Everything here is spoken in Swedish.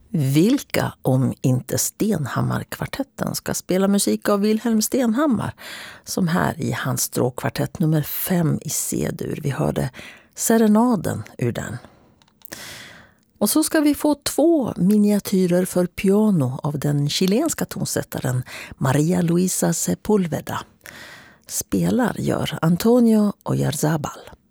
Vilka om inte Stenhammar-kvartetten ska spela musik av Wilhelm Stenhammar, som här i hans stråkkvartett nummer 5 i C-dur. Vi hörde serenaden ur den. Och så ska vi få 2 miniatyrer för piano av den chilenska tonsättaren Maria Luisa Sepúlveda. Spelar gör Antonio Oyarzabal.